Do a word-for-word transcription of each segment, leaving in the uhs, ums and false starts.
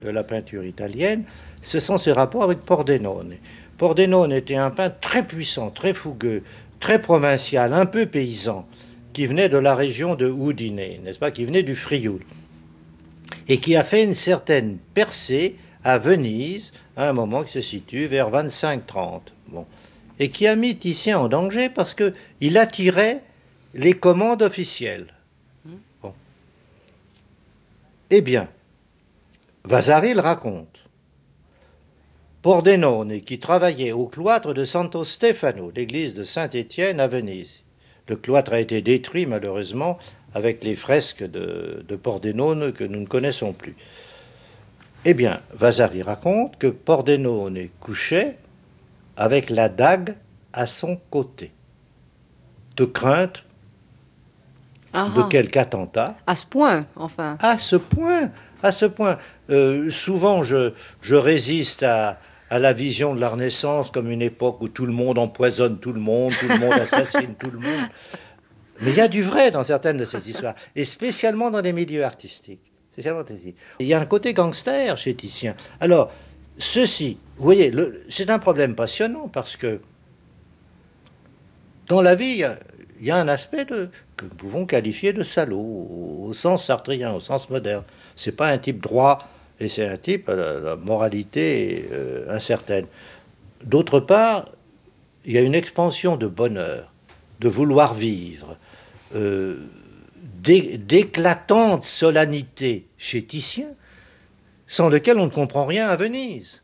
de la peinture italienne, ce sont ses rapports avec Pordenone. Pordenone était un peintre très puissant, très fougueux, très provincial, un peu paysan, qui venait de la région de Udine, n'est-ce pas, qui venait du Frioul, et qui a fait une certaine percée à Venise, à un moment qui se situe vers vingt-cinq trente. Bon. Et qui a mis Titien en danger parce qu'il attirait les commandes officielles. Bon. Eh bien, Vasari le raconte. Pordenone, qui travaillait au cloître de Santo Stefano, l'église de Saint-Étienne à Venise. Le cloître a été détruit malheureusement avec les fresques de, de Pordenone que nous ne connaissons plus. Eh bien, Vasari raconte que Pordenone couchait avec la dague à son côté, de crainte Ah, de quelque attentat. à ce point, enfin. À ce point, à ce point. Euh, souvent, je, je résiste à, à la vision de la Renaissance comme une époque où tout le monde empoisonne tout le monde, tout le monde assassine tout le monde. Mais il y a du vrai dans certaines de ces histoires, et spécialement dans les milieux artistiques. Il y a un côté gangster chez Titien. Alors, ceci, vous voyez, c'est un problème passionnant parce que dans la vie, il y a, il y a un aspect de, que nous pouvons qualifier de salaud, au, au sens sartrien, au sens moderne. C'est pas un type droit, et c'est un type à la, la moralité euh, incertaine. D'autre part, il y a une expansion de bonheur, de vouloir vivre, euh, d'éclatante solennité chez Titien, sans lequel on ne comprend rien à Venise.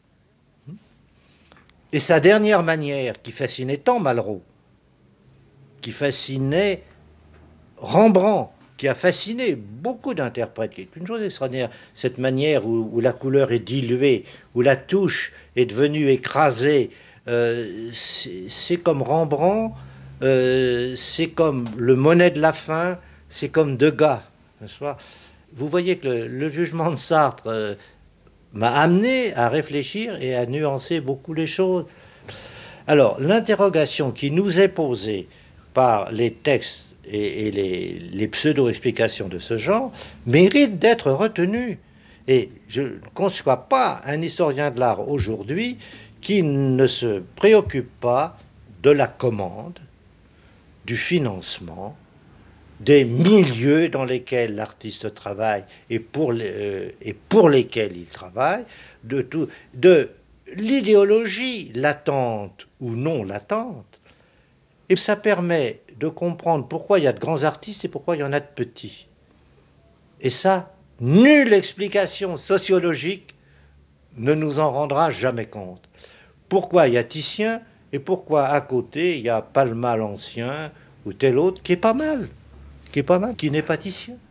Et sa dernière manière, qui fascinait tant Malraux, qui fascinait Rembrandt, qui a fasciné beaucoup d'interprètes, qui est une chose extraordinaire, cette manière où, où la couleur est diluée, où la touche est devenue écrasée, euh, c'est comme Rembrandt, euh, c'est comme le Monet de la fin, c'est comme Degas, n'est-ce pas? Vous voyez que le, le jugement de Sartre euh, m'a amené à réfléchir et à nuancer beaucoup les choses. Alors, l'interrogation qui nous est posée par les textes et, et les, les pseudo-explications de ce genre mérite d'être retenue. Et je ne conçois pas un historien de l'art aujourd'hui qui ne se préoccupe pas de la commande, du financement, des milieux dans lesquels l'artiste travaille et pour, les, euh, et pour lesquels il travaille, de, tout, de l'idéologie latente ou non latente. Et ça permet de comprendre pourquoi il y a de grands artistes et pourquoi il y en a de petits. Et ça, nulle explication sociologique ne nous en rendra jamais compte. Pourquoi il y a Titien et pourquoi à côté il y a Palma l'Ancien ou tel autre qui est pas mal, qui est pas mal, qui n'est pas Titien.